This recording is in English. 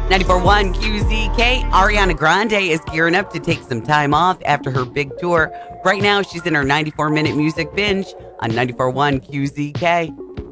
94.1 QZK, Ariana Grande is gearing up to take some time off after her big tour. Right now, she's in her 94-minute music binge on 94.1 QZK.